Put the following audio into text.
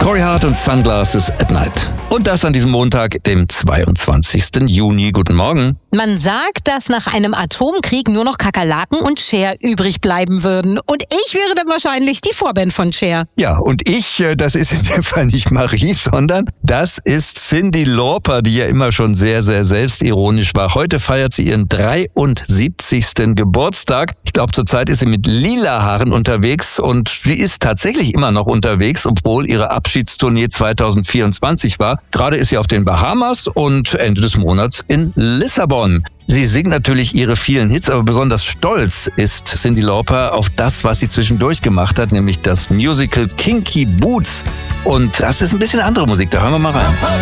Corey Hart und Sunglasses at Night. Und das an diesem Montag, dem 22. Juni. Guten Morgen. Man sagt, dass nach einem Atomkrieg nur noch Kakerlaken und Cher übrig bleiben würden. Und ich wäre dann wahrscheinlich die Vorband von Cher. Ja, und das ist in dem Fall nicht Marie, sondern das ist Cyndi Lauper, die ja immer schon sehr, sehr selbstironisch war. Heute feiert sie ihren 73. Geburtstag. Ich glaube, zurzeit ist sie mit lila Haaren unterwegs und sie ist tatsächlich immer noch unterwegs, obwohl ihre Abschiedstournee 2024 war. Gerade ist sie auf den Bahamas und Ende des Monats in Lissabon. Sie singt natürlich ihre vielen Hits, aber besonders stolz ist Cyndi Lauper auf das, was sie zwischendurch gemacht hat, nämlich das Musical Kinky Boots. Und das ist ein bisschen andere Musik, da hören wir mal rein.